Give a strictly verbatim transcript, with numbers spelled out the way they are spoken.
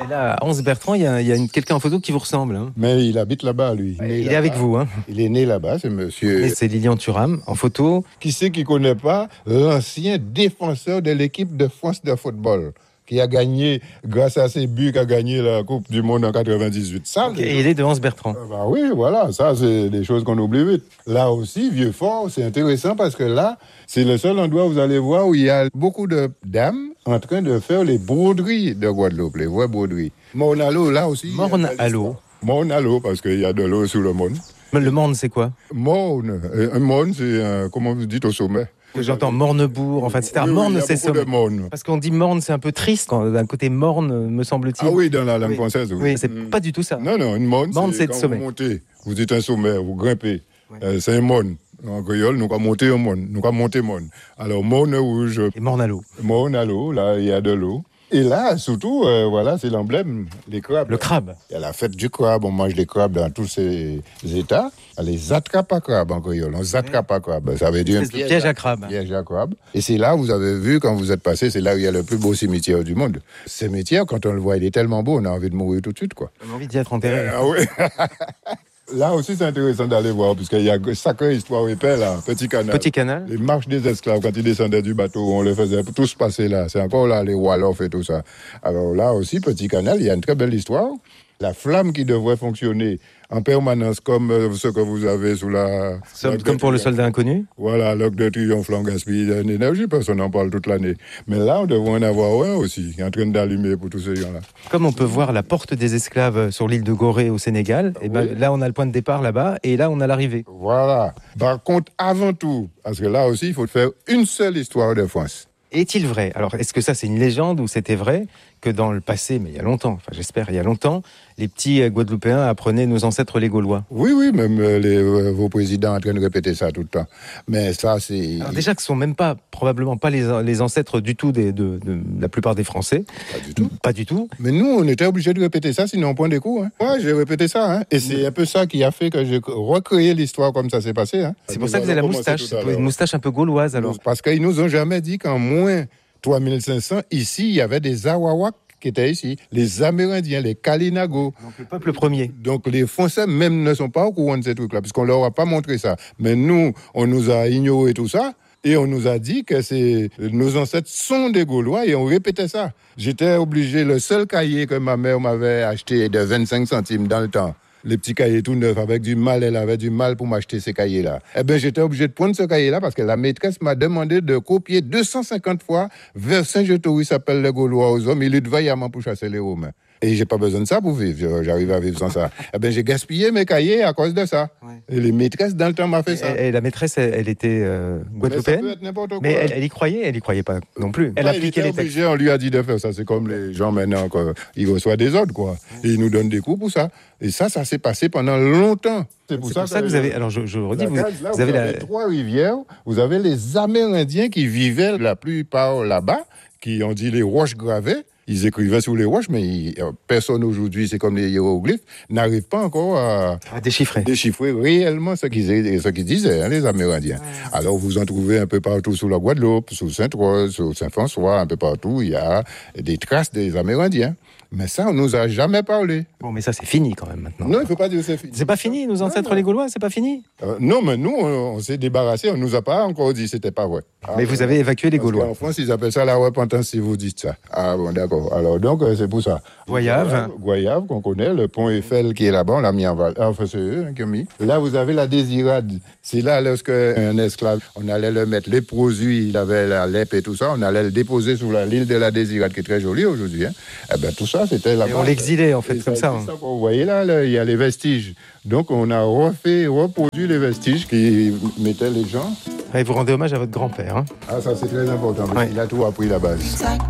là, à Anse-Bertrand, il y a, il y a une, quelqu'un en photo qui vous ressemble. Hein. Mais il habite là-bas, lui. Il, il est là-bas. avec vous. Hein. Il est né là-bas, c'est monsieur... Et c'est Lilian Thuram, en photo. Qui c'est qui ne connaît pas l'ancien défenseur de l'équipe de France de football qui a gagné, grâce à ses buts, qui a gagné la Coupe du Monde en quatre-vingt-dix-huit. Ça, okay, et il est de Anse-Bertrand. Euh, bah oui, voilà, ça, c'est des choses qu'on oublie vite. Là aussi, Vieux-Fort, c'est intéressant parce que là, c'est le seul endroit où vous allez voir où il y a beaucoup de dames en train de faire les broderies de Guadeloupe, les vraies broderies. Morne-à-l'eau, là aussi. Morne-à-l'eau. Morne-à-l'eau, parce qu'il y a de l'eau sous le monde. Le Morne, c'est quoi? Morne. Un Morne, c'est, euh, comment vous dites, au sommet. J'entends Mornebourg, enfin, et cetera. Oui, Morne, oui, c'est sommet. Morne. Parce qu'on dit Morne, c'est un peu triste, quand, d'un côté Morne, me semble-t-il. Ah oui, dans la langue oui. française, oui. Oui, c'est mmh. pas du tout ça. Non, non, une Morne, Morne, c'est, c'est quand sommet. Vous montez, vous dites un sommet, vous grimpez. Ouais. Euh, c'est un Morne. En créole, nous avons monté un Morne, nous avons monté Morne. Alors, Morne rouge. Et Morne à l'eau. Morne à l'eau, là, il y a de l'eau. Et là, surtout, euh, voilà, c'est l'emblème, les crabes. Le crabe. Il y a la fête du crabe, on mange des crabes dans tous ces états. Les attrape à crabes en créole, on attrape à crabes. Ça veut dire un piège, piège à crabe. Piège à crabe. Et c'est là, vous avez vu, quand vous êtes passé, c'est là où il y a le plus beau cimetière du monde. Ce cimetière, quand on le voit, il est tellement beau, on a envie de mourir tout de suite, quoi. On a envie d'y être enterré. Ah oui. Là aussi, c'est intéressant d'aller voir, puisqu'il y a une sacrée histoire épais, là, Petit Canal. Petit Canal. Les marches des esclaves, quand ils descendaient du bateau, on les faisait tous passer là. C'est encore là, les Wolof et tout ça. Alors là aussi, Petit Canal, il y a une très belle histoire. La flamme qui devrait fonctionner en permanence, comme euh, ce que vous avez sous la... Comme, comme pour le soldat inconnu. Voilà, l'Arc de Triomphe, l'on gaspille d'énergie, personne n'en parle toute l'année. Mais là, on devrait en avoir un aussi, qui est en train d'allumer pour tous ces gens-là. Comme on peut voir la porte des esclaves sur l'île de Gorée au Sénégal, et ben, oui. Là, on a le point de départ là-bas, et là, on a l'arrivée. Voilà. Par contre, avant tout, parce que là aussi, il faut faire une seule histoire de France. Est-il vrai? Alors, est-ce que ça, c'est une légende ou c'était vrai que dans le passé, mais il y a longtemps, enfin j'espère, il y a longtemps, les petits Guadeloupéens apprenaient nos ancêtres les Gaulois? Oui, oui, même les, euh, vos présidents en train de répéter ça tout le temps. Mais ça, c'est... Alors déjà que ce ne sont même pas, probablement pas les, les ancêtres du tout des, de, de la plupart des Français. Pas du tout. Pas du tout. Mais nous, on était obligés de répéter ça, sinon on prend des coups. Hein. Moi, j'ai répété ça. Hein. Et c'est un peu ça qui a fait que j'ai recréé l'histoire comme ça s'est passé. Hein. C'est pour ça que vous avez la moustache. C'est une moustache un peu gauloise, alors. Parce qu'ils nous ont jamais dit qu'en moins trois mille cinq cents, ici, il y avait des Awawaks qui étaient ici, les Amérindiens, les Kalinago. Donc le peuple premier. Donc les Français même ne sont pas au courant de ces trucs-là, puisqu'on leur a pas montré ça. Mais nous, on nous a ignoré tout ça, et on nous a dit que c'est, nos ancêtres sont des Gaulois, et on répétait ça. J'étais obligé, le seul cahier que ma mère m'avait acheté de vingt-cinq centimes dans le temps, les petits cahiers tout neufs, avec du mal, elle avait du mal pour m'acheter ces cahiers-là. Eh bien, j'étais obligé de prendre ce cahier-là parce que la maîtresse m'a demandé de copier deux cent cinquante fois vers Saint-Gétory, s'appelle le Gaulois aux hommes, il lutte vaillamment pour chasser les Romains. Et j'ai pas besoin de ça pour vivre, j'arrive à vivre sans ça. Eh bien, j'ai gaspillé mes cahiers à cause de ça. Ouais. Et les maîtresses, dans le temps, m'ont fait ça. Et, et la maîtresse, elle, elle était euh, guadeloupéenne. Mais, ça peut être n'importe quoi. Mais elle, elle y croyait, elle y croyait pas non plus. Elle ouais, appliquait les textes. On lui a dit de faire ça. C'est comme les gens maintenant, quoi. Ils reçoivent des ordres, quoi. Et ils nous donnent des coups pour ça. Et ça, ça s'est passé pendant longtemps. C'est pour, c'est ça, pour ça que vous avez. Alors, je, je redis, vous, là, vous, vous avez, avez la... trois rivières. Vous avez les Amérindiens qui vivaient la plupart là-bas, qui ont dit les roches gravées. Ils écrivaient sur les roches, mais ils, personne aujourd'hui, c'est comme les hiéroglyphes, n'arrive pas encore à, à déchiffrer. déchiffrer réellement ce qu'ils, ce qu'ils disaient, hein, les Amérindiens. Ouais. Alors, vous en trouvez un peu partout sur la Guadeloupe, sur Sainte-Rose, sur Saint-François, un peu partout, il y a des traces des Amérindiens. Mais ça, on nous a jamais parlé. Bon, mais ça, c'est fini quand même maintenant. Non, il ne faut pas dire que c'est fini. C'est pas fini, nos ancêtres non, non. les Gaulois, c'est pas fini euh, Non, mais nous, on, on s'est débarrassé, on nous a pas encore dit que c'était pas vrai. Ah, mais vous avez évacué les Gaulois. En France, ils appellent ça la repentance si vous dites ça. Ah bon, d'accord. Alors, donc, c'est pour ça. Goyave. Goyave, qu'on connaît, le pont Eiffel qui est là-bas, on l'a mis en val. Enfin, c'est eux qui ont mis. Là, vous avez la Désirade. C'est là, lorsque un esclave, on allait le mettre, les produits, il avait la lèpre et tout ça, on allait le déposer sur la, l'île de la Désirade, qui est très jolie aujourd'hui. Hein. Eh bien, tout ça, c'était là-bas. Et on l'exilait, en fait, et comme ça. ça hein. Vous voyez là, là, il y a les vestiges. Donc, on a refait, reproduit les vestiges qui mettaient les gens. Et vous rendez hommage à votre grand-père. Hein. Ah, ça, c'est très important. Ouais. Il a tout appris là-bas.